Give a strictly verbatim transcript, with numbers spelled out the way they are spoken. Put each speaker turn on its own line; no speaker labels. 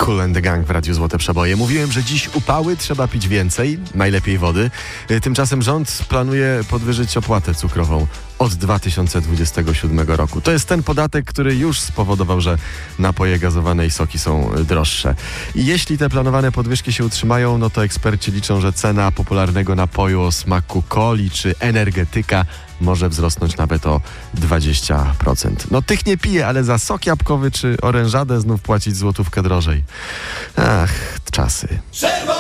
Kool and the Gang w Radiu Złote Przeboje. Mówiłem, że dziś upały, trzeba pić więcej, najlepiej wody. Tymczasem rząd planuje podwyżyć opłatę cukrową od dwa tysiące dwudziestego siódmego roku. To jest ten podatek, który już spowodował, że napoje gazowane i soki są droższe. I jeśli te planowane podwyżki się utrzymają, no to eksperci liczą, że cena popularnego napoju o smaku coli czy energetyka może wzrosnąć nawet o dwadzieścia procent. No tych nie piję, ale za sok jabłkowy czy orężadę znów płacić złotówkę drożej. Ach, czasy.